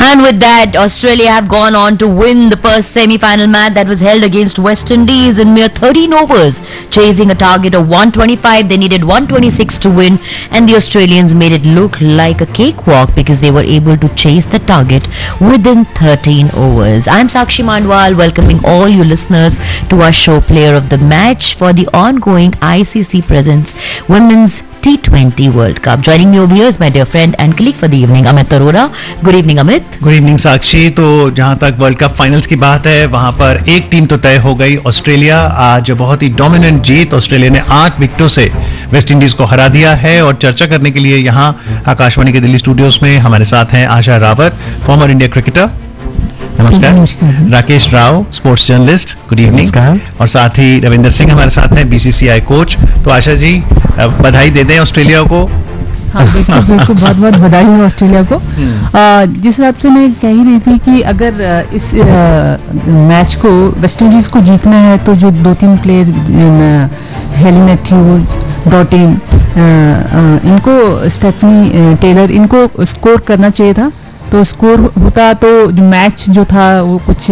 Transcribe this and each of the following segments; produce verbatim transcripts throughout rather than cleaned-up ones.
And with that, Australia have gone on to win the first semi-final match that was held against West Indies in mere thirteen overs, chasing a target of one twenty-five. They needed one twenty-six to win, and the Australians made it look like a cakewalk because they were able to chase the target within thirteen overs. I'm Sakshi Mandwal, welcoming all you listeners to our show Player of the Match for the ongoing I C C Presents Women's T twenty World Cup. Joining me over here is my dear friend and colleague for the evening, Amit Arora. Good evening, Amit. Good evening साक्षी. तो जहां तक world cup finals की बात है, वहां पर एक team तो तय हो गई, ऑस्ट्रेलिया. आज बहुत ही डोमिनेंट जीत, ऑस्ट्रेलिया ने आठ विकेटों से वेस्ट इंडीज को हरा दिया है. और चर्चा करने के लिए यहां आकाशवाणी के दिल्ली स्टूडियोज में हमारे साथ हैं आशा रावत, फॉर्मर इंडिया क्रिकेटर. नमस्कार. Rakesh Rao, sports journalist. Good evening. और साथ ही रविंदर सिंह हमारे साथ हैं, बीसीसीआई कोच. तो आशा जी, बधाई दे दें ऑस्ट्रेलिया को. हाँ, बिल्कुल बिल्कुल बहुत बहुत बधाई है ऑस्ट्रेलिया को. आ, जिस हिसाब से मैं कह ही रही थी कि अगर इस आ, मैच को वेस्ट इंडीज़ को जीतना है तो जो दो तीन प्लेयर, हेली मैथ्यूज, डॉटिन, इनको, स्टेफनी टेलर, इनको स्कोर करना चाहिए था. तो स्कोर होता तो जो मैच जो था वो कुछ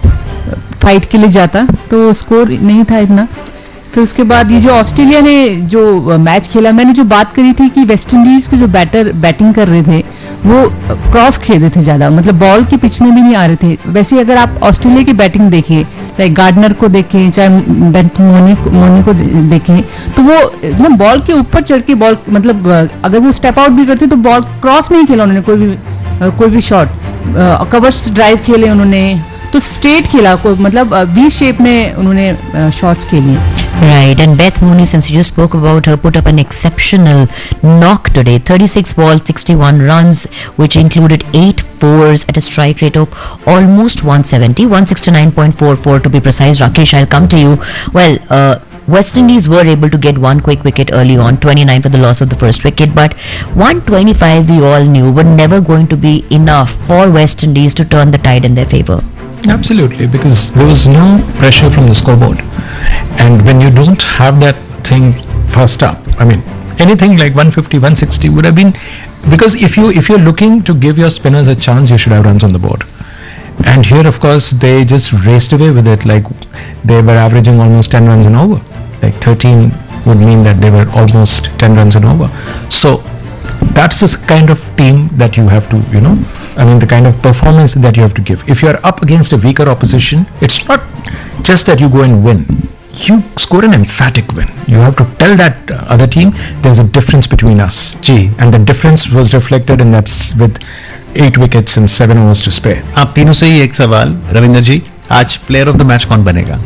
फाइट के लिए जाता, तो स्कोर नहीं था इतना. फिर उसके बाद ये जो ऑस्ट्रेलिया ने जो मैच खेला, मैंने जो बात करी थी कि वेस्ट इंडीज़ के जो बैटर बैटिंग कर रहे थे वो क्रॉस खेल रहे थे ज़्यादा, मतलब बॉल की पिच में भी नहीं आ रहे थे. वैसे अगर आप ऑस्ट्रेलिया की बैटिंग देखें, चाहे गार्डनर को देखें, चाहे मोनी मोनी को देखें, तो वो ना बॉल के ऊपर चढ़ के बॉल, मतलब अगर वो स्टेप आउट भी करते तो बॉल क्रॉस नहीं खेला उन्होंने, कोई भी कोई भी शॉट. कवर्स ड्राइव खेले उन्होंने, तो स्ट्रेट खेला, कोई मतलब वी शेप में उन्होंने शॉट्स खेले. Right, and Beth Mooney, since you just spoke about her, put up an exceptional knock today. thirty-six balls, sixty-one runs, which included eight fours at a strike rate of almost one seventy, one sixty-nine point four four to be precise. Rakesh, I'll come to you. Well, uh, West Indies were able to get one quick wicket early on, twenty-nine for the loss of the first wicket, but one twenty-five we all knew were never going to be enough for West Indies to turn the tide in their favour. Absolutely, because there was no pressure from the scoreboard, and when you don't have that thing first up, I mean, anything like one fifty, one sixty would have been, because if you if you're looking to give your spinners a chance, you should have runs on the board. And here, of course, they just raced away with it. Like they were averaging almost ten runs and over. Like thirteen would mean that they were almost ten runs and over. So that's the kind of team that you have to, you know, I mean, the kind of performance that you have to give. If you are up against a weaker opposition, it's not just that you go and win. You score an emphatic win. You have to tell that uh, other team there's a difference between us. Gee, and the difference was reflected in that s- with eight wickets and seven overs to spare. आप तीनों से ही एक सवाल, रविंदर जी, आज player of the match कौन बनेगा?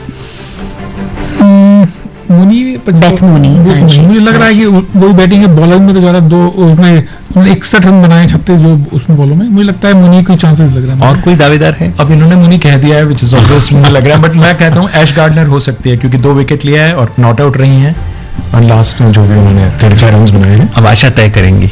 मुनी, Beth Mooney, हाँ जी. मुझे लग रहा है कि वही बैटिंग है. बॉलर में तो ज़्यादा दो उसमें इकसठ रन बनाए, छत्तीस जो उसमें बॉलों में, मुझे लगता है मुनी को चांसेस लग रहा है. और कोई दावेदार है? अब इन्होंने मुनी कह दिया है, विच इज ऑब्वियस मुझे लग रहा है, बट मैं कहता हूँ ऐश गार्डनर हो सकती है, क्योंकि दो विकेट लिया है और नॉट आउट रही हैं, और लास्ट में जो भी उन्होंने तिरछा रन बनाए हैं. अब आशा तय करेंगी.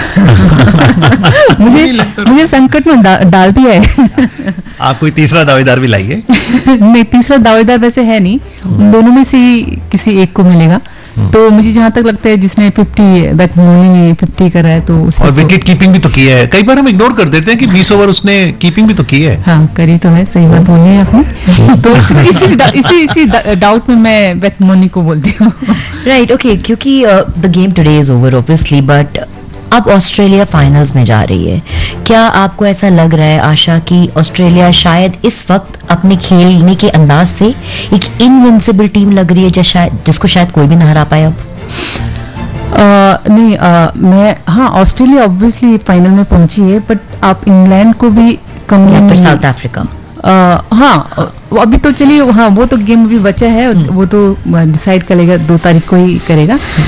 मुझे मुझे संकट में डा, डाल दिया है. आप कोई तीसरा दावेदार भी लाइए. नहीं, तीसरा दावेदार वैसे है नहीं, उन दोनों में से ही किसी एक को मिलेगा. तो मुझे जहाँ तक लगता है जिसने फिफ्टी, बेथ मोनी ने फिफ्टी करा है, तो और विकेट कीपिंग भी तो की है. कई बार हम इग्नोर कर देते हैं कि बीस ओवर उसने कीपिंग भी तो की है. हाँ, करी तो है, सही बात बोली है आपने. तो इसी इसी इसी इसी डाउट में मैं बेथ मोनी को बोलती हूँ. Right, okay, क्योंकि the game today is over obviously, but अब ऑस्ट्रेलिया फाइनल्स में जा रही है. क्या आपको ऐसा लग रहा है आशा कि ऑस्ट्रेलिया शायद इस वक्त अपने खेलने के अंदाज से एक इनविंसिबल टीम लग रही है, जो शायद जिसको शायद कोई भी ना हरा पाए अब? Uh, नहीं, uh, मैं हाँ, ऑस्ट्रेलिया ऑब्वियसली फाइनल में पहुंची है, बट आप इंग्लैंड को भी कम या फिर साउथ अफ्रीका? uh, हाँ, वो अभी तो चलिए, हाँ वो तो गेम अभी बचा है, वो तो डिसाइड करेगा, दो तारीख को ही करेगा.